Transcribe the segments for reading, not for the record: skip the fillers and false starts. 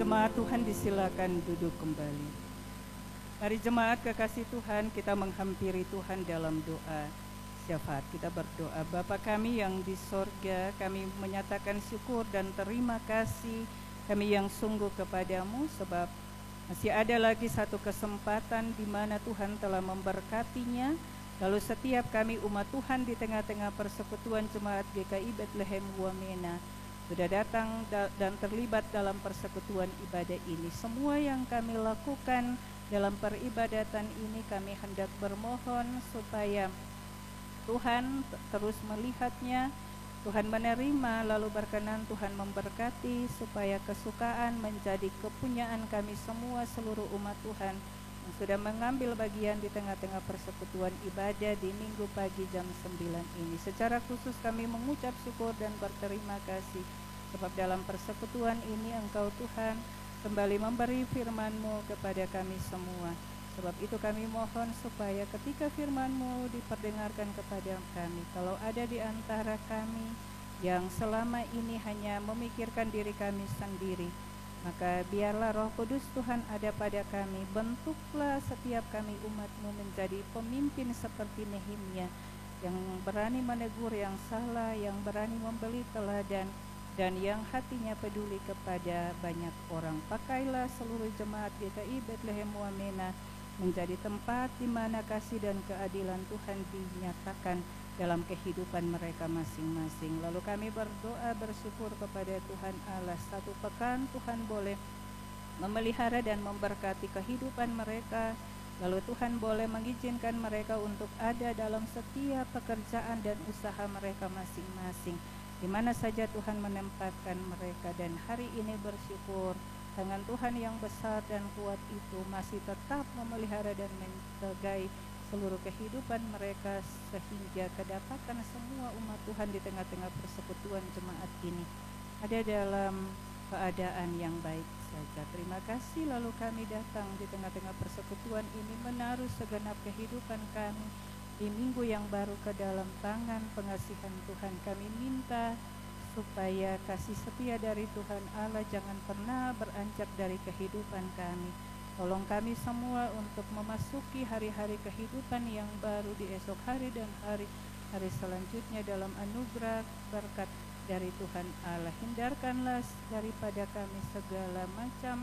Jemaat Tuhan disilakan duduk kembali. Mari jemaat kekasih Tuhan, kita menghampiri Tuhan dalam doa syafaat. Kita berdoa. Bapa kami yang di sorga, kami menyatakan syukur dan terima kasih kami yang sungguh kepadamu, sebab masih ada lagi satu kesempatan di mana Tuhan telah memberkatinya. Lalu setiap kami umat Tuhan di tengah-tengah persekutuan jemaat GKI Bethlehem Wamena sudah datang dan terlibat dalam persekutuan ibadah ini. Semua yang kami lakukan dalam peribadatan ini, kami hendak bermohon supaya Tuhan terus melihatnya, Tuhan menerima, lalu berkenan Tuhan memberkati, supaya kesukaan menjadi kepunyaan kami semua, seluruh umat Tuhan yang sudah mengambil bagian di tengah-tengah persekutuan ibadah di Minggu pagi jam 9 ini. Secara khusus kami mengucap syukur dan berterima kasih, sebab dalam persekutuan ini Engkau Tuhan kembali memberi firman-Mu kepada kami semua. Sebab itu kami mohon supaya ketika firman-Mu diperdengarkan kepada kami, kalau ada di antara kami yang selama ini hanya memikirkan diri kami sendiri, maka biarlah Roh Kudus Tuhan ada pada kami. Bentuklah setiap kami umat-Mu menjadi pemimpin seperti Nehemia, yang berani menegur yang salah, yang berani memberi teladan, dan yang hatinya peduli kepada banyak orang. Pakailah seluruh jemaat GKI Bethlehem Wamena menjadi tempat di mana kasih dan keadilan Tuhan dinyatakan dalam kehidupan mereka masing-masing. Lalu kami berdoa bersyukur kepada Tuhan Allah, satu pekan Tuhan boleh memelihara dan memberkati kehidupan mereka. Lalu Tuhan boleh mengizinkan mereka untuk ada dalam setiap pekerjaan dan usaha mereka masing-masing, di mana saja Tuhan menempatkan mereka. Dan hari ini bersyukur tangan Tuhan yang besar dan kuat itu masih tetap memelihara dan menjaga seluruh kehidupan mereka, sehingga kedapatan semua umat Tuhan di tengah-tengah persekutuan jemaat ini ada dalam keadaan yang baik saja. Terima kasih. Lalu kami datang di tengah-tengah persekutuan ini menaruh segenap kehidupan kami di minggu yang baru ke dalam tangan pengasihan Tuhan. Kami minta supaya kasih setia dari Tuhan Allah jangan pernah beranjak dari kehidupan kami. Tolong kami semua untuk memasuki hari-hari kehidupan yang baru di esok hari dan hari-hari selanjutnya dalam anugerah berkat dari Tuhan Allah. Hindarkanlah daripada kami segala macam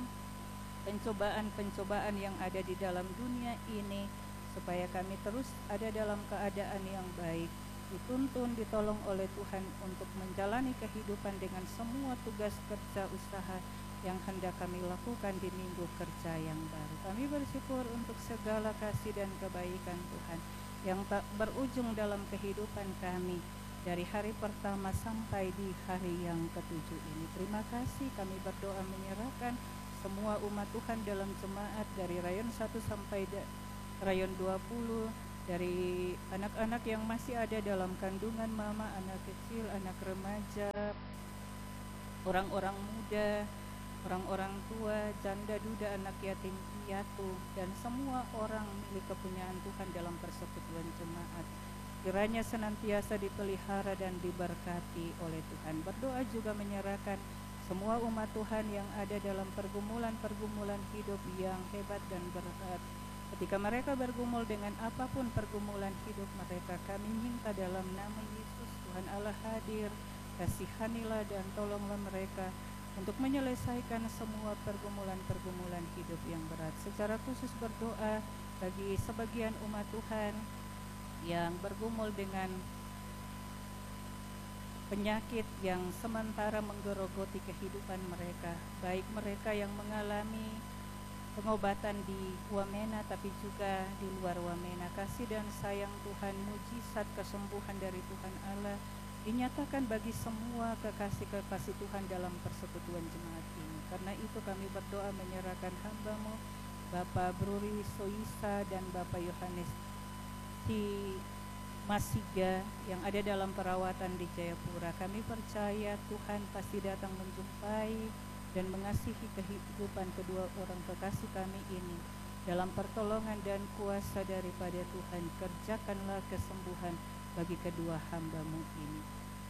pencobaan-pencobaan yang ada di dalam dunia ini, supaya kami terus ada dalam keadaan yang baik, dituntun, ditolong oleh Tuhan untuk menjalani kehidupan dengan semua tugas kerja usaha yang hendak kami lakukan di minggu kerja yang baru. Kami bersyukur untuk segala kasih dan kebaikan Tuhan yang tak berujung dalam kehidupan kami dari hari pertama sampai di hari yang ketujuh ini. Terima kasih. Kami berdoa menyerahkan semua umat Tuhan dalam jemaat dari rayon 1 sampai rayon 20, dari anak-anak yang masih ada dalam kandungan mama, anak kecil, anak remaja, orang-orang muda, orang-orang tua, janda duda, anak yatim piatu, dan semua orang milik kepunyaan Tuhan dalam persekutuan jemaat, kiranya senantiasa dipelihara dan diberkati oleh Tuhan. Berdoa juga menyerahkan semua umat Tuhan yang ada dalam pergumulan-pergumulan hidup yang hebat dan berat. Ketika mereka bergumul dengan apapun pergumulan hidup mereka, kami minta dalam nama Yesus, Tuhan Allah hadir, kasihanilah dan tolonglah mereka untuk menyelesaikan semua pergumulan-pergumulan hidup yang berat. Secara khusus berdoa bagi sebagian umat Tuhan yang bergumul dengan penyakit yang sementara menggerogoti kehidupan mereka, baik mereka yang mengalami pengobatan di Wamena tapi juga di luar Wamena. Kasih dan sayang Tuhan, mujizat kesembuhan dari Tuhan Allah dinyatakan bagi semua kekasih-kekasih Tuhan dalam persekutuan jemaat ini. Karena itu kami berdoa menyerahkan hamba-Mu Bapak Bruri Soisa dan Bapak Yohanes di Masiga yang ada dalam perawatan di Jayapura. Kami percaya Tuhan pasti datang menjumpai dan mengasihi kehidupan kedua orang kekasih kami ini. Dalam pertolongan dan kuasa daripada Tuhan, kerjakanlah kesembuhan bagi kedua hamba-Mu ini.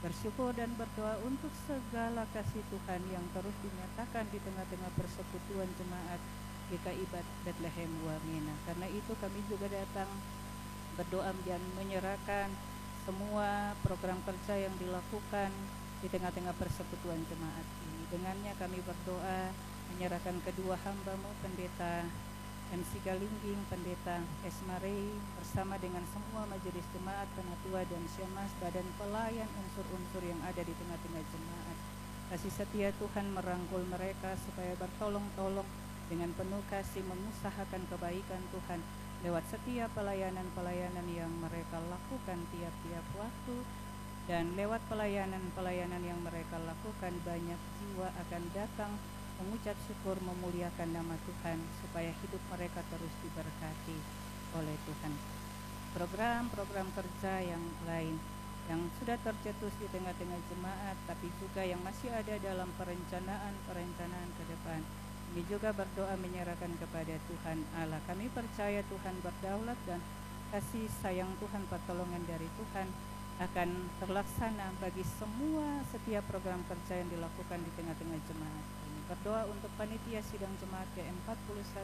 bersyukur dan berdoa untuk segala kasih Tuhan yang terus dinyatakan di tengah-tengah persekutuan jemaat GKI Bethlehem Wamena. Karena itu kami juga datang berdoa dan menyerahkan semua program kerja yang dilakukan di tengah-tengah persekutuan jemaat ini. Dengannya kami berdoa menyerahkan kedua hamba-Mu, Pendeta MC Galingging, Pendeta Esmarei, bersama dengan semua majelis jemaat, penatua dan syemasi, badan pelayan, unsur-unsur yang ada di tengah-tengah jemaat. Kasih setia Tuhan merangkul mereka supaya bertolong-tolong dengan penuh kasih mengusahakan kebaikan Tuhan lewat setiap pelayanan-pelayanan yang mereka lakukan tiap-tiap waktu. Dan lewat pelayanan-pelayanan yang mereka lakukan, banyak jiwa akan datang mengucap syukur, memuliakan nama Tuhan, supaya hidup mereka terus diberkati oleh Tuhan. Program-program kerja yang lain yang sudah tercetus di tengah-tengah jemaat, tapi juga yang masih ada dalam perencanaan ke depan, kami juga berdoa menyerahkan kepada Tuhan Allah. Kami percaya Tuhan berdaulat dan kasih sayang Tuhan, pertolongan dari Tuhan akan terlaksana bagi semua setiap program kerja yang dilakukan di tengah-tengah jemaat. Berdoa untuk panitia sidang jemaat ke-41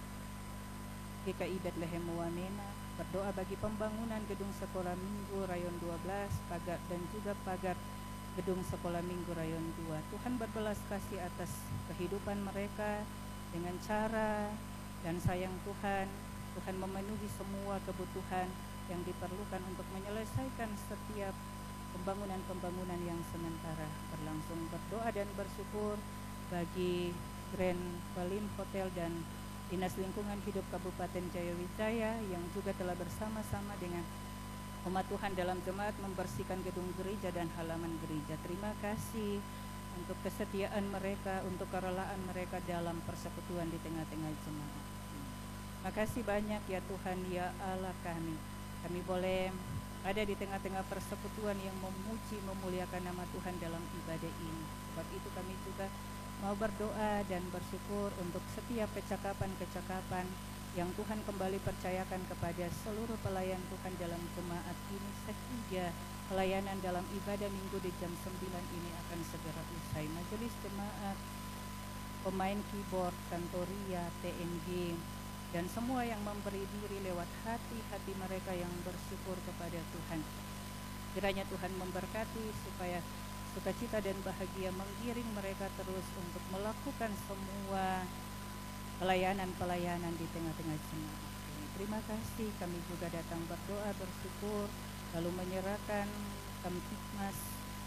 GKI Bethlehem Wamena, berdoa bagi pembangunan gedung sekolah minggu rayon 12 pagar dan juga pagar gedung sekolah minggu rayon 2. Tuhan berbelas kasih atas kehidupan mereka dengan cara dan sayang Tuhan. Tuhan memenuhi semua kebutuhan yang diperlukan untuk menyelesaikan setiap pembangunan-pembangunan yang sementara berlangsung. Berdoa dan bersyukur bagi Grand Balim Hotel dan Dinas Lingkungan Hidup Kabupaten Jayawijaya yang juga telah bersama-sama dengan umat Tuhan dalam jemaat membersihkan gedung gereja dan halaman gereja. Terima kasih untuk kesetiaan mereka, untuk kerelaan mereka dalam persekutuan di tengah-tengah jemaat. Terima kasih banyak ya Tuhan, ya Allah kami. Kami boleh ada di tengah-tengah persekutuan yang memuji, memuliakan nama Tuhan dalam ibadah ini. Sebab itu kami juga mau berdoa dan bersyukur untuk setiap kecakapan-kecakapan yang Tuhan kembali percayakan kepada seluruh pelayan Tuhan dalam jemaat ini, sehingga pelayanan dalam ibadah minggu di jam 9 ini akan segera usai. Majelis jemaat, pemain keyboard, kantoria, TNG, dan semua yang memberi diri lewat hati-hati mereka yang bersyukur kepada Tuhan. Kiranya Tuhan memberkati supaya sukacita dan bahagia menggiring mereka terus untuk melakukan semua pelayanan-pelayanan di tengah-tengah jemaat. Terima kasih, kami juga datang berdoa, bersyukur, lalu menyerahkan Kamtibmas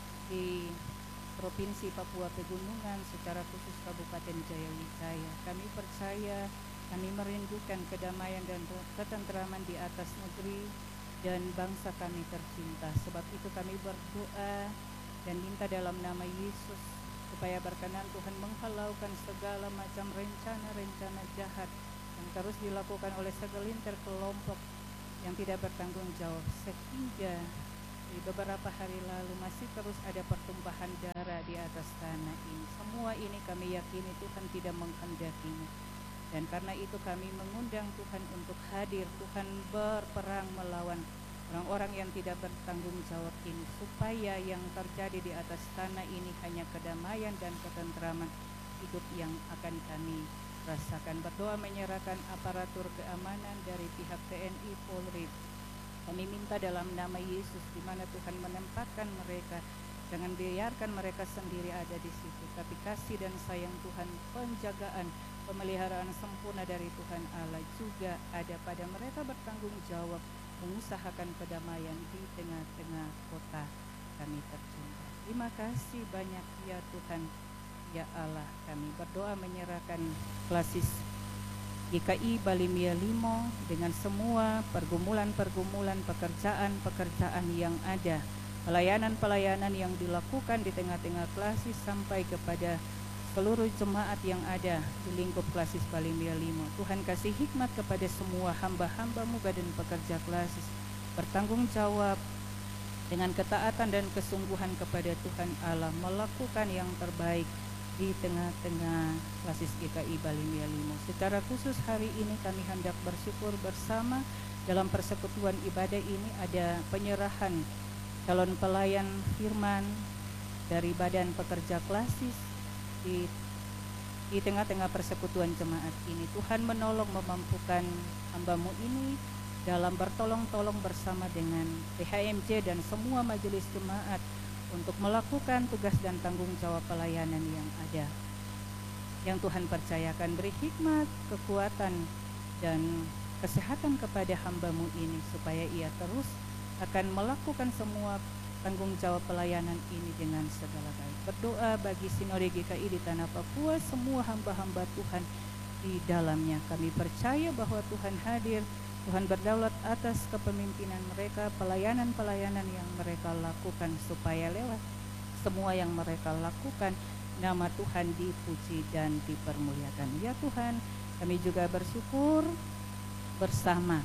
di Provinsi Papua Pegunungan, secara khusus Kabupaten Jayawijaya. Kami percaya, kami merindukan kedamaian dan ketentraman di atas negeri dan bangsa kami tercinta. Sebab itu kami berdoa dan minta dalam nama Yesus supaya berkenan Tuhan menghalaukan segala macam rencana-rencana jahat yang terus dilakukan oleh segelintir kelompok yang tidak bertanggung jawab, sehingga di beberapa hari lalu masih terus ada pertumpahan darah di atas tanah ini. Semua ini kami yakini Tuhan tidak menghendakinya, dan karena itu kami mengundang Tuhan untuk hadir. Tuhan berperang melawan orang-orang yang tidak bertanggung jawab ini, supaya yang terjadi di atas tanah ini hanya kedamaian dan ketentraman hidup yang akan kami rasakan. Berdoa menyerahkan aparatur keamanan dari pihak TNI Polri. Kami minta dalam nama Yesus, di mana Tuhan menempatkan mereka, jangan biarkan mereka sendiri ada di situ, tapi kasih dan sayang Tuhan, penjagaan, pemeliharaan sempurna dari Tuhan Allah juga ada pada mereka bertanggung jawab mengusahakan kedamaian di tengah-tengah kota kami tercinta. Terima kasih banyak ya Tuhan, ya Allah. Kami berdoa menyerahkan klasis GKI Balimia Limo dengan semua pergumulan-pergumulan, pekerjaan-pekerjaan yang ada, pelayanan-pelayanan yang dilakukan di tengah-tengah klasis sampai kepada seluruh jemaat yang ada di lingkup klasis Balimia Limo. Tuhan kasih hikmat kepada semua hamba-hamba-Mu dan pekerja klasis, bertanggung jawab dengan ketaatan dan kesungguhan kepada Tuhan Allah, melakukan yang terbaik di tengah-tengah klasis GKI Balimia Limo. Secara khusus hari ini kami hendak bersyukur bersama dalam persekutuan ibadah ini ada penyerahan calon pelayan firman dari Badan Pekerja Klasis di tengah-tengah persekutuan jemaat ini. Tuhan menolong memampukan hamba-Mu ini dalam bertolong-tolong bersama dengan PHMJ dan semua majelis jemaat untuk melakukan tugas dan tanggung jawab pelayanan yang ada. Yang Tuhan percayakan, beri hikmat, kekuatan, dan kesehatan kepada hamba-Mu ini supaya ia terus akan melakukan semua tanggung jawab pelayanan ini dengan segala baik. Berdoa bagi Sinode GKI di Tanah Papua, semua hamba-hamba Tuhan di dalamnya. Kami percaya bahwa Tuhan hadir, Tuhan berdaulat atas kepemimpinan mereka, pelayanan-pelayanan yang mereka lakukan, supaya lewat semua yang mereka lakukan, nama Tuhan dipuji dan dipermuliakan. Ya Tuhan, kami juga bersyukur bersama,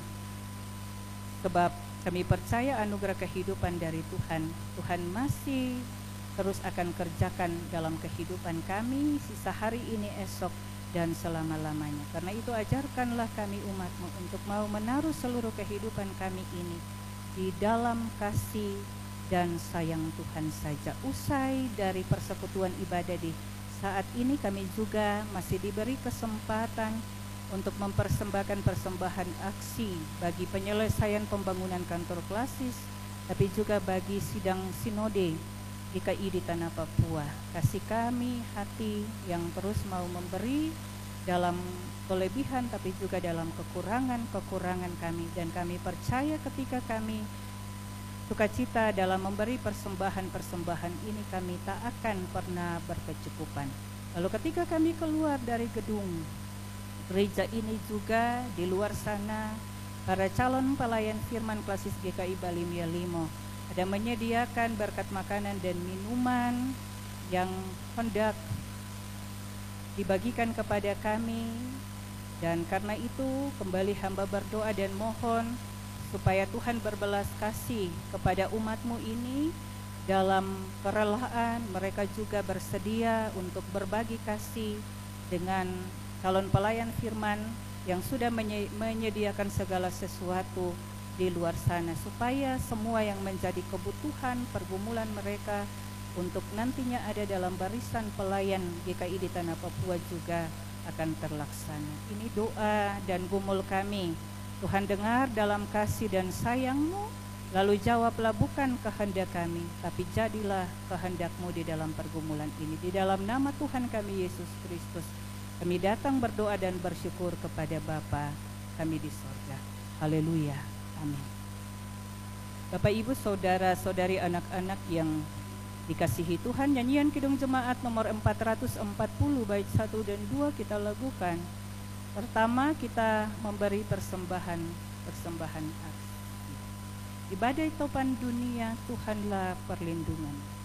sebab kami percaya anugerah kehidupan dari Tuhan. Tuhan masih terus akan kerjakan dalam kehidupan kami sisa hari ini, esok, dan selama-lamanya. Karena itu ajarkanlah kami umat-Mu untuk mau menaruh seluruh kehidupan kami ini di dalam kasih dan sayang Tuhan saja. Usai dari persekutuan ibadah di saat ini, kami juga masih diberi kesempatan untuk mempersembahkan persembahan aksi bagi penyelesaian pembangunan kantor Klasis, tapi juga bagi sidang sinode GKI di Tanah Papua. Kasih kami hati yang terus mau memberi dalam kelebihan tapi juga dalam kekurangan kami, dan kami percaya ketika kami sukacita dalam memberi persembahan ini, kami tak akan pernah berkecukupan. Lalu ketika kami keluar dari gedung gereja ini juga, di luar sana para calon pelayan firman Klasis GKI Bali Mia Limo ada menyediakan berkat makanan dan minuman yang hendak dibagikan kepada kami. Dan karena itu kembali hamba berdoa dan mohon supaya Tuhan berbelas kasih kepada umat-Mu ini. Dalam kerelaan mereka juga bersedia untuk berbagi kasih dengan calon pelayan firman yang sudah menyediakan segala sesuatu di luar sana, supaya semua yang menjadi kebutuhan pergumulan mereka untuk nantinya ada dalam barisan pelayan GKI di Tanah Papua juga akan terlaksana. Ini doa dan gumul kami. Tuhan dengar dalam kasih dan sayang-Mu, lalu jawablah bukan kehendak kami, tapi jadilah kehendak-Mu di dalam pergumulan ini. Di dalam nama Tuhan kami Yesus Kristus, kami datang berdoa dan bersyukur kepada Bapa kami di sorga. Haleluya. Amin. Bapak, Ibu, Saudara-saudari, anak-anak yang dikasihi Tuhan, nyanyian Kidung Jemaat nomor 440 bait 1 dan 2 kita lakukan. Pertama, kita memberi persembahan aksi. Di badai topan dunia, Tuhanlah perlindungan.